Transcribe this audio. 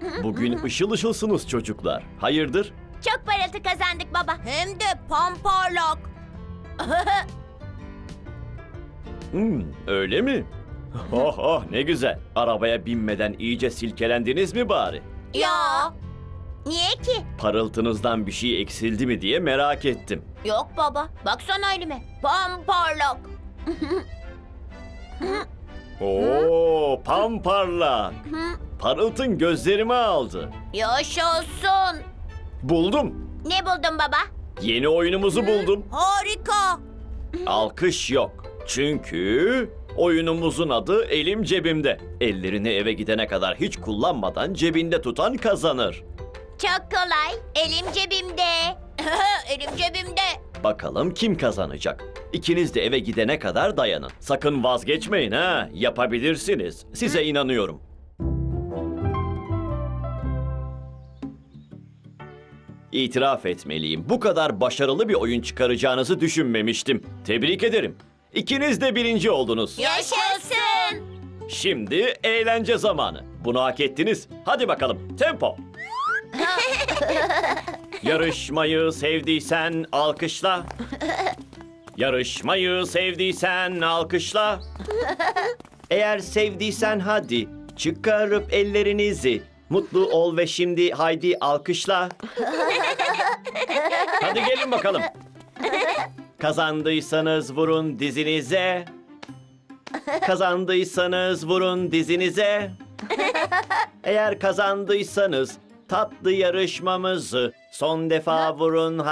Bugün ışıl ışılsınız çocuklar. Hayırdır? Çok parıltı kazandık baba. Hem de pamparlak. Öyle mi? Oh oh ne güzel. Arabaya binmeden iyice silkelendiniz mi bari? Ya. Niye ki? Parıltınızdan bir şey eksildi mi diye merak ettim. Yok baba. Baksana elime. Pamparlak. Oo, pamparlak. Parıltın gözlerimi aldı. Yaşasın. Buldum. Ne buldun baba? Yeni oyunumuzu buldum. Harika. Alkış yok. Çünkü oyunumuzun adı Elim Cebimde. Ellerini eve gidene kadar hiç kullanmadan cebinde tutan kazanır. Çok kolay. Elim cebimde. Elim cebimde. Bakalım kim kazanacak? İkiniz de eve gidene kadar dayanın. Sakın vazgeçmeyin ha. Yapabilirsiniz. Size inanıyorum. İtiraf etmeliyim. Bu kadar başarılı bir oyun çıkaracağınızı düşünmemiştim. Tebrik ederim. İkiniz de birinci oldunuz. Yaşasın. Şimdi eğlence zamanı. Bunu hak ettiniz. Hadi bakalım. Tempo. Yarışmayı sevdiysen alkışla. Yarışmayı sevdiysen alkışla. Eğer sevdiysen hadi çıkarıp ellerinizi. Mutlu ol ve şimdi haydi alkışla. Hadi gelin bakalım. Kazandıysanız vurun dizinize. Kazandıysanız vurun dizinize. Eğer kazandıysanız tatlı yarışmamızı son defa vurun.